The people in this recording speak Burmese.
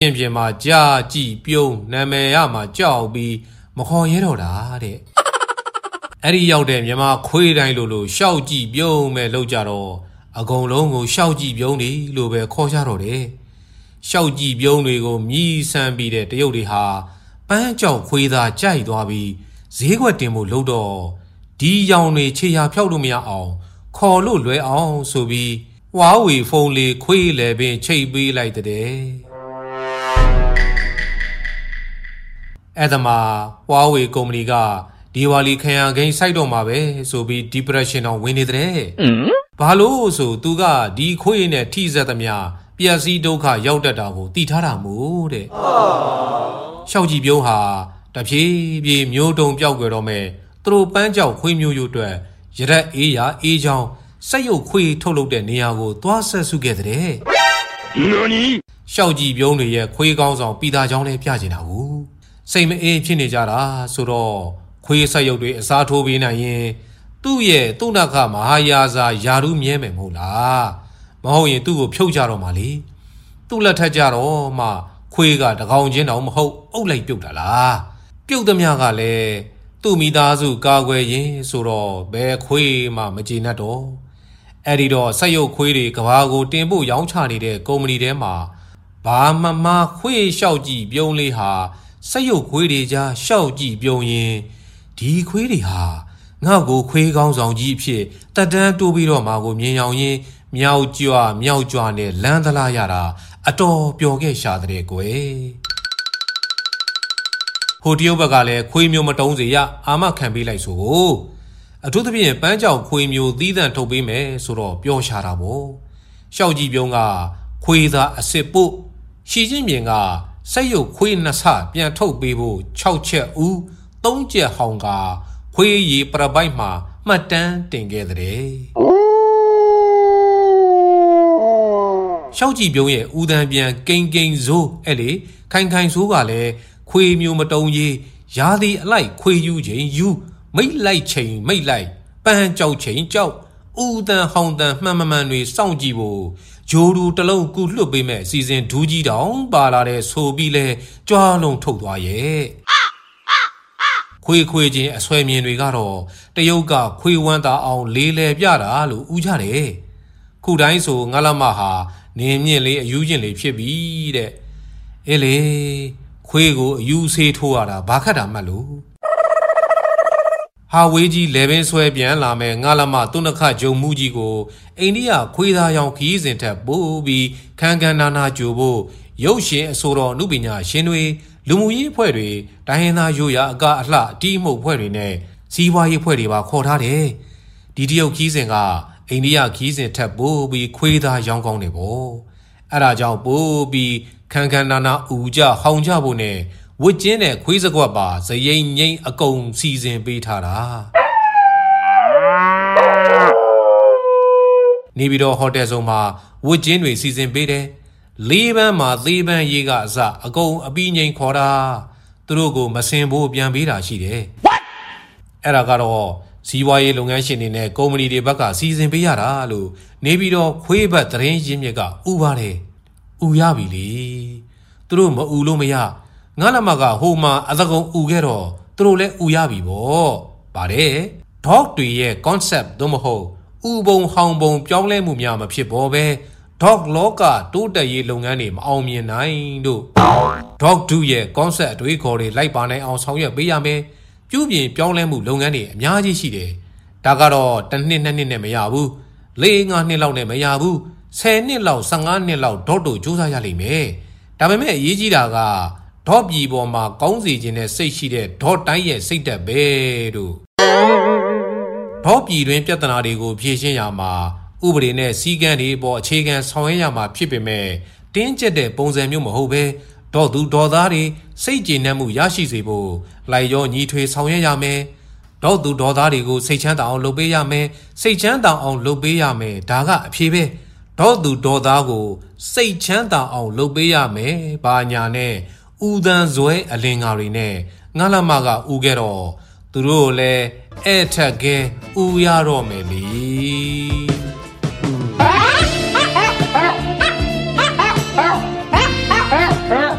င့်ပြင်မှာကြာကြည့်ပြုံးနာမည်ရမှာကြောက်ပြီးမခေါ်ရဲတော့တာတဲ့အဲ့ဒီရောက်တဲ့မြန်မာခွေးတိုင်းလို့ရှောက်ကြည့်ပြုံးမဲ့လောက်ကြတော့အကုန်လုံးကိုရှောက်ကြည့်ပြုံးတယ်လို့ပဲခေါ်ကြတော့တယ်ရှောက်ကြည့်ပြုံးတွေကိုမြည်ဆန်းပြီးတဲ့တရုတ်တွေဟာပန်းကြောက်ခွေးသားကြိုက်သွားပြီးဈေးကွက်တင်ဖို့လုပ်တော့ဒီရောင်တွေခြေရာဖြောက်လို့မရအောင်ခေါ်လို့လွယ်အောင်ဆိုပြီးဝါဝေဖုံးလေးခွေးလေပင်ချိတ်ပေးလိုက်တဲ့အဲ့ဒါမှဝါဝေကုမ္ပဏီကဒီဝါလီခံရဂိမ်းစိုက်တော့မှာပဲဆိုပြီး depression အောင်ဝင်နေတဲ့ဘာလို့ဆိုသူကဒီခွေးနဲ့ထိစက်သမျှပျက်စီးဒုက္ခရောက်တတ်တာကိုသိထားတာမို့တဲ့ရှောက်ကြည့်ပြုံးဟာတဖြည်းဖြည်းမျိုးတုံပြောက်ကြတော့မယ်သူတို့ပန်းကြောက်ခွေးမျိုးရိုးအတွက်ရရက်အေးရအေးချောင်းစက်ရုပ်ခွေးထုတ်လုပ်တဲ့နေရာကိုသွားဆက်စုခဲ့တဲ့ရှောက်ကြည့်ပြုံးတွေရဲ့ခွေးကောင်းဆောင်ပြီးသားချောင်းလေးပြချင်တာကိုစိတ်မအေးဖြစ်နေကြတာဆိုတော့ခွေးဆက်ရုပ်တွေအစားထိုးပေးနိုင်ရင်သူ့ရဲ့တုဏခမဟာယာဇာယာရုမြဲမယ်မဟုတ်လားမဟုတ်ရင်သူ့ကိုဖြုတ်ကြတော့မှလေသူ့လက်ထက်ကြတော့မှခွေးကတကောင်ချင်းတောင်မဟုတ်အုပ်လိုက်ပြုတ်တာလားပြုတ်သမျှကလည်းသူ့မိသားစုကာကွယ်ရင်ဆိုတော့ဘယ်ခွေးမှမကျေနပ်တော့အဲ့ဒီတော့ဆက်ရုပ်ခွေးတွေကဘာကိုတင်ဖို့ရောင်းချနေတဲ့ကုမ္ပဏီထဲမှာဘာမှခွေးလျှောက်ကြည့်ပြုံးလေးဟာဆက်ရုပ်ခွေးတွေကြားလျှောက်ကြည့်ပြုံးရင်ဒီခွေးတွေဟာငါ့ကိုခွေးကောင်းဆောင်ကြီးအဖြစ်တက်တန်းတိုးပြီးတော့မှကိုမြင်အောင်ရင်မြောက်ကြွနဲ့လမ်းသလားရတာအတော်ပျော်ခဲ့ရှာတဲ့ကွယ်ဟိုတရုတ်ဘက်ကလည်းခွေးမျိုးမတုံးစေရအာမခံပေးလိုက်ဆိုကိုအထူးသဖြင့်ပန်းကြောက်ခွေးမျိုးသီးသန့်ထုတ်ပေးမယ်ဆိုတော့ပျော်ရှာတာပေါ့ရှောက်ကြည့်ပြုံးကခွေးသားအစ်စ်ပို့ရှီချင်းပြင်ကစက်ရုပ်ခွေးနှစ်ဆပြန်ထုတ်ပေးဖို့6ချက်ဦး3ချက်ဟောင်းကခွေးရီပရပိုက်မှာမှတ်တမ်းတင်ခဲ့တဲ့ရှောက်ကြည့်ပြုံးရဲ့ဦးတန်းပြန်ကိန်းဇိုးအဲ့လေခိုင်ဆိုးကလည်းခွေးမျိုးမတုံးကြီးရာသီအလိုက်ခွေးယူချိန်ယူမိတ်လိုက်ချိန်မိတ်လိုက်ပန်းကြောက်ချိန်ကြောက်ဦးတန်းဟောင်းတန်းမှန်မှန်တွေစောင့်ကြည့်ဖို့ဂျိုးတူတလုံးကူလွတ်ပေးမဲ့စီစဉ်ဒူးကြီးတောင်ပါလာတဲ့ဆိုပြီးလဲကြွားလုံးထုတ်သွားရဲ့ခွေးချင်းအဆွဲမြင်တွေကတော့တရုတ်ကခွေးဝမ်းသာအောင်လေးလဲပြတာလို့ဥကြတယ်ခုတိုင်းဆိုငါလမဟာနင်းမြင့်လေးအယူချင်းလေးဖြစ်ပြီတဲ့အေးလေခွေးကိုအယူဆေးထိုးရတာဘာခတ်တာမှတ်လို့ဟာဝေးကြီးလေပင်ဆွဲပြန်လာမဲ့ငါလမတုနခဂျုံမှုကြီးကိုအိန္ဒိယခွေးသားရောင်ခီးစဉ်ထက်ပိုးပြီးခန်းနာကြိုဖို့ရုပ်ရှင်အဆိုတော်နုပညာရှင်တွေလူမှုရေးအဖွဲ့တွေတိုင်းရင်းသားရိုးရာအကအလှအတီးမှုအဖွဲ့တွေနဲ့စီးပွားရေးအဖွဲ့တွေပါခေါ်ထားတယ်ဒီတရုတ်ခီးစဉ်ကအိန္ဒိယခီးစဉ်ထက်ပိုးပြီးခွေးသားရောင်းကောင်းတယ်ပေါ့အဲ့ဒါကြောင့်ပိုးပြီးခန်းနာဥကြဟောင်ကြဖို့နဲ့ဝစ်ကျင်းတဲ့ခွေးစကွက်ပါဇရိန်ငိမ့်အကုန်စီစဉ်ပေးထားတာနေပြီးတော့ဟိုတယ်ဆုံးမှာဝစ်ကျင်းတွေစီစဉ်ပေးတယ်လေးပန်းမှာသေးပန်းရေးကအစအကုန်အပီးငိမ့်ခေါ်တာသူတို့ကိုမစင်ဖို့ပြန်ပေးတာရှိတယ်အဲ့ဒါကတော့စီးပွားရေးလုပ်ငန်းရှင်တွေနဲ့ကုမ္ပဏီတွေဘက်ကစီစဉ်ပေးရတာလို့နေပြီးတော့ခွေးဘက်သတင်းရင်းမြစ်ကဥပါတယ်ဥရပြီလေသူတို့မဥလို့မရငါလမကဟိုမှာအသကုံဥခဲ့တော့သူတို့လည်းဥရပြီပေါ့ပါတယ် dog တွေရဲ့ concept တို့မဟုတ်ဥပုံဟောင်ပုံပြောင်းလဲမှုများမဖြစ်ပေါ်ပဲ dog လောကတိုးတက်ရေးလုပ်ငန်းတွေမအောင်မြင်နိုင်တို့ dog do ရဲ့ concept အတွေးခေါ်တွေလိုက်ပါနိုင်အောင်ဆောင်ရွက်ပေးရမယ်ပြုပြင်ပြောင်းလဲမှုလုပ်ငန်းတွေအများကြီးရှိတယ်ဒါကတော့တစ်နှစ်နှစ်နှစ်နဲ့မရဘူး4-5နှစ်လောက်နဲ့မရဘူး10နှစ်လောက်15နှစ်လောက် dog တို့စူးစမ်းရလိမ့်မယ်ဒါပေမဲ့အရေးကြီးတာကဒေါ့ပြည်ပေါ်မှာကောင်းစီခြင်းနဲ့စိတ်ရှိတဲ့ဒေါ့တိုင်းရဲ့စိတ်သက်ပဲတို့ဒေါ့ပြည်တွင်ပြဿနာတွေကိုဖြေရှင်းရမှာဥပဒေနဲ့စည်းကမ်းတွေပေါ်အခြေခံဆောင်ရွက်ရမှာဖြစ်ပေမဲ့တင်းကျပ်တဲ့ပုံစံမျိုးမဟုတ်ပဲဒေါ့သူဒေါ်သားတွေစိတ်ကျေနပ်မှုရရှိစေဖို့လိုက်ရောညီထွေဆောင်ရွက်ရမယ်ဒေါ့သူဒေါ်သားတွေကိုစိတ်ချမ်းသာအောင်လုပ်ပေးရမယ်စိတ်ချမ်းသာအောင်လုပ်ပေးရမယ်ဒါကအဖြေပဲဒေါ့သူဒေါ်သားကိုစိတ်ချမ်းသာအောင်လုပ်ပေးရမယ်ဘာညာနဲ့ဦးတန်းဇွဲအလင်္ကာတွေနဲ့ငါလမကဦးခဲ့တော့သူတို့လည်းအဲ့ထက်ကဲဦးရတော့မယ်လေ